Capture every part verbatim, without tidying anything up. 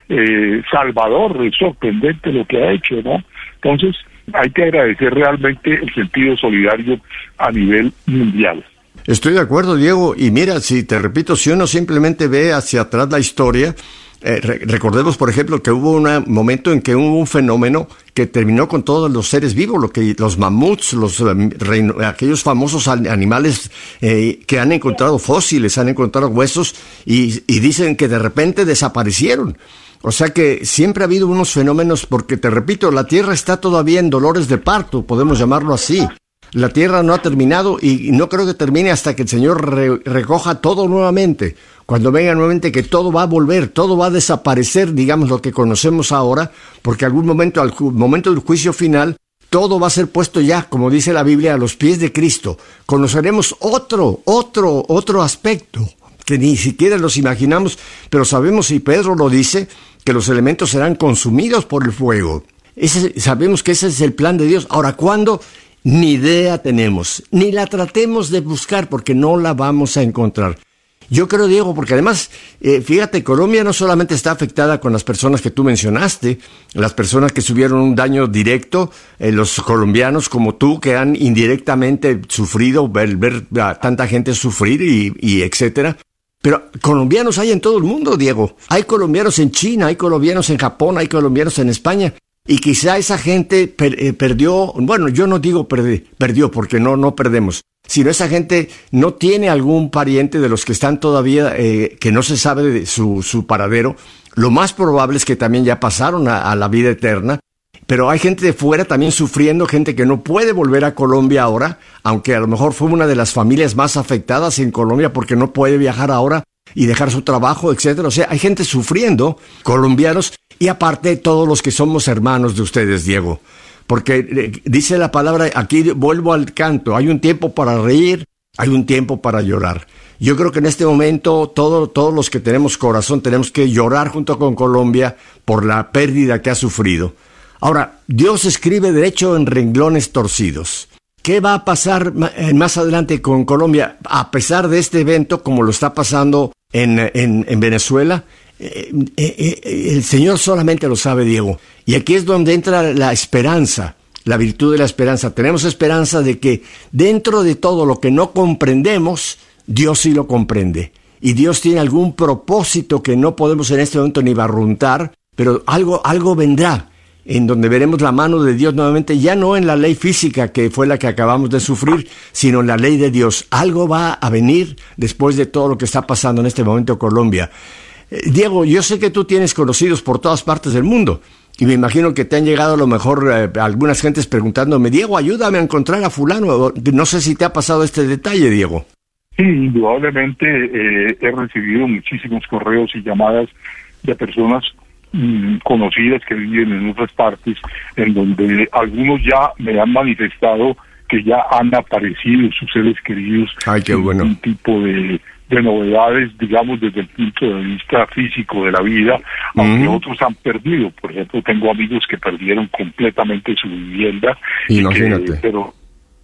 eh, salvador. Es sorprendente lo que ha hecho, ¿no? Entonces, hay que agradecer realmente el sentido solidario a nivel mundial. Estoy de acuerdo, Diego, y mira, si te repito, si uno simplemente ve hacia atrás la historia, eh, re- recordemos, por ejemplo, que hubo un momento en que hubo un fenómeno que terminó con todos los seres vivos, lo que los mamuts, los um, reino, aquellos famosos animales eh, que han encontrado fósiles, han encontrado huesos, y, y dicen que de repente desaparecieron. O sea que siempre ha habido unos fenómenos, porque te repito, la Tierra está todavía en dolores de parto, podemos llamarlo así. La Tierra no ha terminado y no creo que termine hasta que el Señor re- recoja todo nuevamente. Cuando venga nuevamente, que todo va a volver, todo va a desaparecer, digamos, lo que conocemos ahora, porque algún momento, al ju- momento del juicio final, todo va a ser puesto ya, como dice la Biblia, a los pies de Cristo. Conoceremos otro, otro, otro aspecto que ni siquiera los imaginamos, pero sabemos, y Pedro lo dice, que los elementos serán consumidos por el fuego. Ese, sabemos que ese es el plan de Dios. Ahora, ¿cuándo? Ni idea tenemos, ni la tratemos de buscar porque no la vamos a encontrar. Yo creo, Diego, porque además, eh, fíjate, Colombia no solamente está afectada con las personas que tú mencionaste, las personas que tuvieron un daño directo, eh, los colombianos como tú que han indirectamente sufrido, ver, ver a tanta gente sufrir y, y etcétera. Pero colombianos hay en todo el mundo, Diego. Hay colombianos en China, hay colombianos en Japón, hay colombianos en España. Y quizá esa gente per, eh, perdió, bueno, yo no digo perdi, perdió porque no, no perdemos, sino esa gente no tiene algún pariente de los que están todavía, eh, que no se sabe de su, su paradero. Lo más probable es que también ya pasaron a, a la vida eterna, pero hay gente de fuera también sufriendo, gente que no puede volver a Colombia ahora, aunque a lo mejor fue una de las familias más afectadas en Colombia porque no puede viajar ahora y dejar su trabajo, etcétera. O sea, hay gente sufriendo, colombianos, y aparte todos los que somos hermanos de ustedes, Diego. Porque eh, dice la palabra, aquí vuelvo al canto, hay un tiempo para reír, hay un tiempo para llorar. Yo creo que en este momento todo, todos los que tenemos corazón tenemos que llorar junto con Colombia por la pérdida que ha sufrido. Ahora, Dios escribe derecho en renglones torcidos. ¿Qué va a pasar más adelante con Colombia a pesar de este evento como lo está pasando en, en, en Venezuela? Eh, eh, eh, el Señor solamente lo sabe, Diego. Y aquí es donde entra la esperanza, la virtud de la esperanza. Tenemos esperanza de que dentro de todo lo que no comprendemos, Dios sí lo comprende. Y Dios tiene algún propósito que no podemos en este momento ni barruntar, pero algo, algo vendrá, en donde veremos la mano de Dios nuevamente, ya no en la ley física que fue la que acabamos de sufrir, sino en la ley de Dios. Algo va a venir después de todo lo que está pasando en este momento en Colombia. Eh, Diego, yo sé que tú tienes conocidos por todas partes del mundo, y me imagino que te han llegado a lo mejor eh, algunas gentes preguntándome, Diego, ayúdame a encontrar a fulano. No sé si te ha pasado este detalle, Diego. Sí, indudablemente eh, he recibido muchísimos correos y llamadas de personas conocidas que viven en otras partes, en donde algunos ya me han manifestado que ya han aparecido sus seres queridos. Ay, qué bueno. Un tipo de, de novedades, digamos, desde el punto de vista físico de la vida, mm. aunque otros han perdido. Por ejemplo, tengo amigos que perdieron completamente su vivienda. Imagínate. Que, pero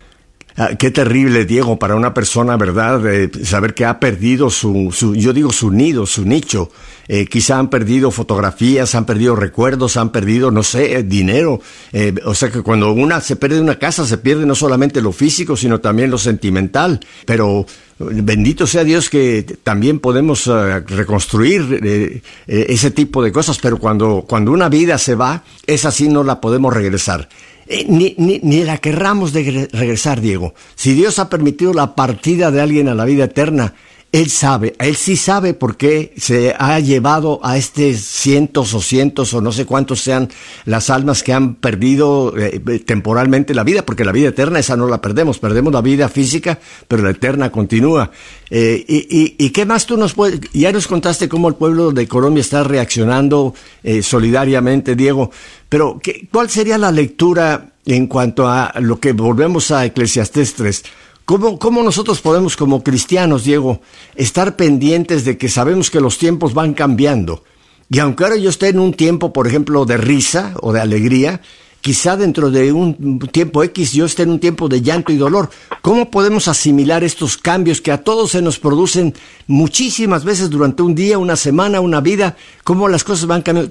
Ah, qué terrible, Diego, para una persona, ¿verdad? Eh, saber que ha perdido su, su, yo digo su nido, su nicho. Eh, quizá han perdido fotografías, han perdido recuerdos, han perdido, no sé, eh, dinero. Eh, o sea que cuando una se pierde una casa, se pierde no solamente lo físico, sino también lo sentimental. Pero bendito sea Dios que también podemos uh, reconstruir eh, eh, ese tipo de cosas. Pero cuando, cuando una vida se va, esa sí no la podemos regresar. Eh, ni, ni, ni la querramos de regresar, Diego. Si Dios ha permitido la partida de alguien a la vida eterna, Él sabe, Él sí sabe por qué se ha llevado a este cientos o cientos o no sé cuántos sean las almas que han perdido eh, temporalmente la vida, porque la vida eterna esa no la perdemos, perdemos la vida física, pero la eterna continúa. Eh, y, y, ¿Y qué más tú nos puedes? Ya nos contaste cómo el pueblo de Colombia está reaccionando eh, solidariamente, Diego, pero ¿qué, ¿cuál sería la lectura en cuanto a lo que volvemos a Eclesiastés tres? ¿Cómo, ¿Cómo nosotros podemos como cristianos, Diego, estar pendientes de que sabemos que los tiempos van cambiando? Y aunque ahora yo esté en un tiempo, por ejemplo, de risa o de alegría, quizá dentro de un tiempo X yo esté en un tiempo de llanto y dolor. ¿Cómo podemos asimilar estos cambios que a todos se nos producen muchísimas veces durante un día, una semana, una vida? ¿Cómo las cosas van cambiando?